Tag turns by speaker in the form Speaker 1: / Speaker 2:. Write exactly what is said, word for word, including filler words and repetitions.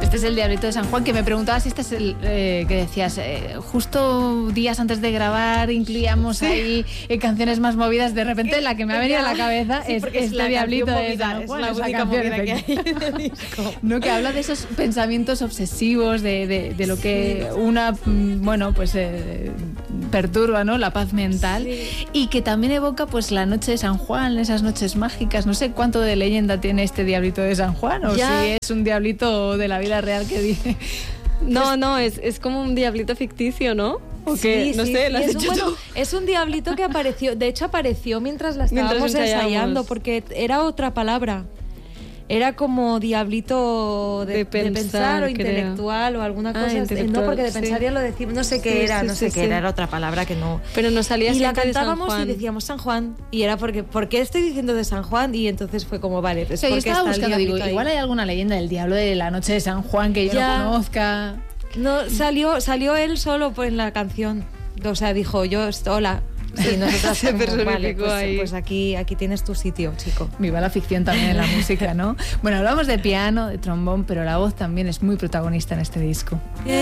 Speaker 1: Este es el Diablito de San Juan, que me preguntabas si este es el eh, que decías, eh, justo días antes de grabar incluíamos sí. ahí eh, canciones más movidas. De repente la que me ha venido a la cabeza sí, es este es Diablito de San Juan.
Speaker 2: Es la única movida que hay en el disco.
Speaker 1: No, que habla de esos pensamientos obsesivos, de, de, de lo que sí. una, bueno, pues eh, perturba, ¿no? La paz mental. Sí. Y que también evoca pues la noche de San Juan, esas noches mágicas. No sé cuánto de leyenda tiene este Diablito de San Juan, o ya. si es un diablito de la vida real que dice.
Speaker 2: No, no, es, es como un diablito ficticio, ¿no? ¿O qué?
Speaker 3: Sí,
Speaker 2: no
Speaker 3: sí,
Speaker 2: sé,
Speaker 3: sí,
Speaker 2: ¿lo has
Speaker 3: es,
Speaker 2: hecho
Speaker 3: un,
Speaker 2: tú?
Speaker 3: bueno, es un diablito que apareció, de hecho apareció mientras la estábamos
Speaker 2: mientras
Speaker 3: ensayando, porque era otra palabra. Era como diablito de,
Speaker 2: de, pensar,
Speaker 3: de pensar o
Speaker 2: creo.
Speaker 3: intelectual o alguna cosa.
Speaker 2: Ah,
Speaker 3: no, porque de pensar
Speaker 2: sí.
Speaker 3: ya lo decimos, no sé
Speaker 2: sí,
Speaker 3: qué era,
Speaker 2: sí,
Speaker 3: no
Speaker 2: sí,
Speaker 3: sé
Speaker 2: sí,
Speaker 3: qué
Speaker 2: sí.
Speaker 3: era, era otra palabra que no.
Speaker 2: Pero nos salía
Speaker 3: y la
Speaker 2: siempre
Speaker 3: cantábamos
Speaker 2: de San Juan.
Speaker 3: Y decíamos San Juan. Y era porque, ¿por qué estoy diciendo de San Juan? Y entonces fue como, vale, pues
Speaker 1: o sea,
Speaker 3: porque
Speaker 1: yo estaba
Speaker 3: está
Speaker 1: buscando, digo,
Speaker 3: ahí.
Speaker 1: igual hay alguna leyenda del diablo de la noche de San Juan que yo
Speaker 3: ya.
Speaker 1: no conozca.
Speaker 3: No, salió, salió él solo en la canción. O sea, dijo, yo, hola. Sí, nosotros
Speaker 2: se
Speaker 3: como, vale, pues,
Speaker 2: ahí.
Speaker 3: pues aquí, aquí tienes tu sitio, chico.
Speaker 1: Viva la ficción también en la música, ¿no? Bueno, hablamos de piano, de trombón, pero la voz también es muy protagonista en este disco.